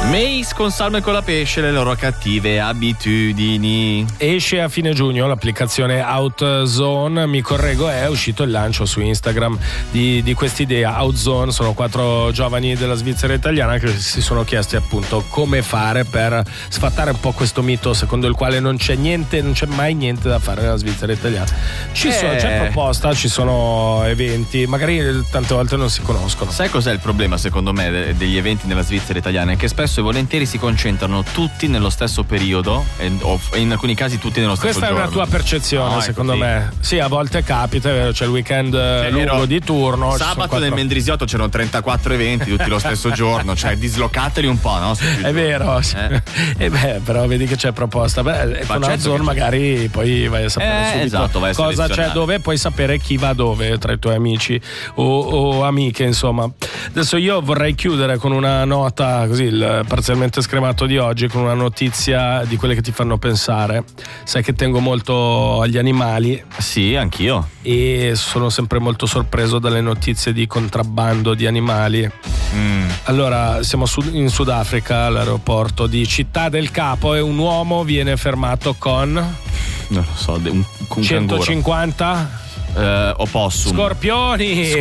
Mace con salme con la pesce, le loro cattive abitudini. Esce a fine giugno l'applicazione OutZone, mi correggo, è uscito il lancio su Instagram di quest'idea. OutZone sono 4 giovani della Svizzera italiana che si sono chiesti appunto come fare per sfatare un po' questo mito secondo il quale non c'è mai niente da fare nella Svizzera italiana. C'è proposta, ci sono eventi, magari tante volte non si conoscono. Sai cos'è il problema secondo me degli eventi nella Svizzera italiana? È che spesso e volentieri si concentrano tutti nello stesso periodo o in alcuni casi tutti nello stesso giorno. Questa è una tua percezione, secondo me. Sì, a volte capita, è vero, c'è il weekend lungo di turno. Sabato nel Mendrisiotto c'erano 34 eventi tutti lo stesso giorno, cioè dislocateli un po', no? È vero. Però vedi che c'è proposta. Con OutZone magari poi vai a sapere subito cosa c'è dove, puoi sapere chi va dove tra i tuoi amici o amiche, insomma. Adesso io vorrei chiudere con una nota così, il parzialmente scremato di oggi, con una notizia di quelle che ti fanno pensare. Sai che tengo molto agli animali. Sì, anch'io. E sono sempre molto sorpreso dalle notizie di contrabbando di animali. Allora, siamo in Sudafrica, all'aeroporto di Città del Capo, e un uomo viene fermato con non lo so, un 150 opossum. Scorpioni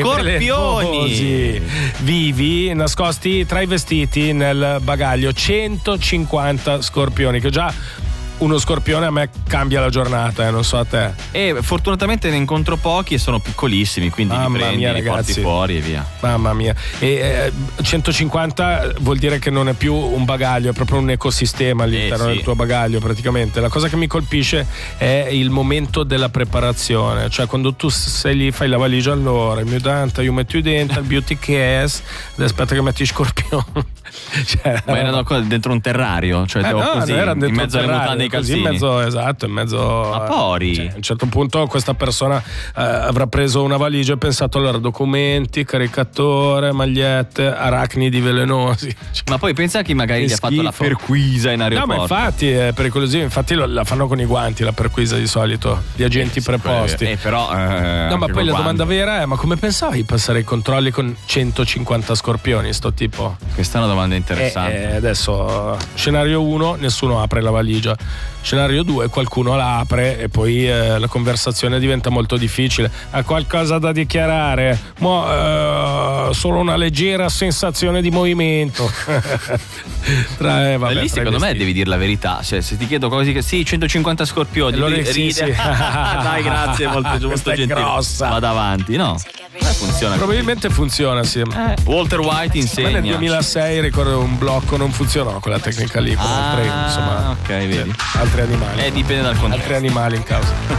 vivi nascosti tra i vestiti nel bagaglio. 150 scorpioni, che già uno scorpione a me cambia la giornata, non so a te. E fortunatamente ne incontro pochi e sono piccolissimi, quindi li prendi, li porti fuori e via. Mamma mia. E 150 vuol dire che non è più un bagaglio, è proprio un ecosistema all'interno del tuo bagaglio praticamente. La cosa che mi colpisce è il momento della preparazione, cioè quando tu sei lì, fai la valigia, allora il mio dente, io metto i denti, il beauty case, aspetta che metti scorpione. Cioè, ma erano dentro un terrario, cioè così, erano in mezzo alle mutande e ai calzini, in mezzo a pori. Cioè, a un certo punto questa persona avrà preso una valigia e pensato, allora, documenti, caricatore, magliette, arachnidi velenosi. Ma poi pensa che magari gli ha fatto la perquisa in aeroporto. No, ma infatti è pericolosissimo, infatti la fanno con i guanti la perquisa di solito, gli agenti preposti. Però no, ma poi la domanda vera è: ma come pensavi di passare i controlli con 150 scorpioni, sto tipo? Questa è una domanda interessante. Adesso scenario 1, nessuno apre la valigia. Scenario 2, qualcuno la apre e poi la conversazione diventa molto difficile. Ha qualcosa da dichiarare? Solo una leggera sensazione di movimento. Lì secondo me devi dire la verità, cioè, se ti chiedo così che sì, 150 scorpioni, ride. Sì. Dai, grazie, molto gentile. Grossa. Vado avanti, no? Funziona. Probabilmente così. Funziona, sì. Walter White insegna. Nel 2006 ricordo un blocco non funzionò quella tecnica lì, con il treno, insomma. Ok, vedi. Altri animali. Dipende dal contesto. Altri animali in causa.